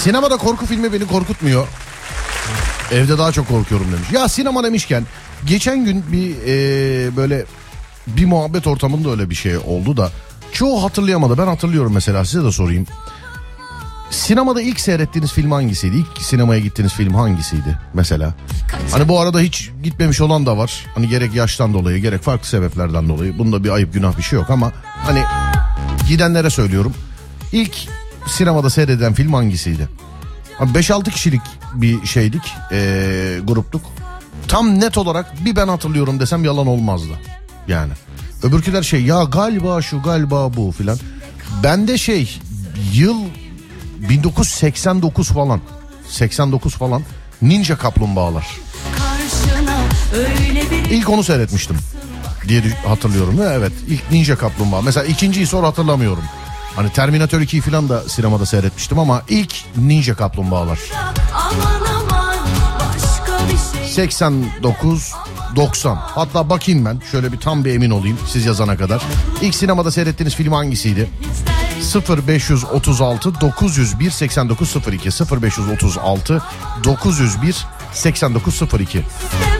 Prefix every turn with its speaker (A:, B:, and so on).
A: Sinemada korku filmi beni korkutmuyor. Evde daha çok korkuyorum demiş. Ya sinema demişken geçen gün böyle bir muhabbet ortamında öyle bir şey oldu da çoğu hatırlayamadı. Ben hatırlıyorum mesela, size de sorayım. Sinemada ilk seyrettiğiniz film hangisiydi? İlk sinemaya gittiğiniz film hangisiydi mesela? Hani bu arada hiç gitmemiş olan da var. Hani gerek yaştan dolayı gerek farklı sebeplerden dolayı. Bunda bir ayıp günah bir şey yok ama hani gidenlere söylüyorum. İlk sinemada seyredilen film hangisiydi? 5-6 kişilik bir şeydik, gruptuk. Tam net olarak bir ben hatırlıyorum desem yalan olmazdı. Yani öbürküler ya galiba şu galiba bu filan. Bende yıl 1989 falan. 89 falan. Ninja Kaplumbağalar. İlk onu seyretmiştim diye hatırlıyorum. Evet, ilk Ninja Kaplumbağa. Mesela ikinciyi sonra hatırlamıyorum. Hani Terminator 2'yi falan da sinemada seyretmiştim ama ilk Ninja Kaplumbağalar. 89 90. Hatta bakayım ben şöyle bir tam bir emin olayım siz yazana kadar. İlk sinemada seyrettiğiniz film hangisiydi? 0536 901 8902 0536 901 8902.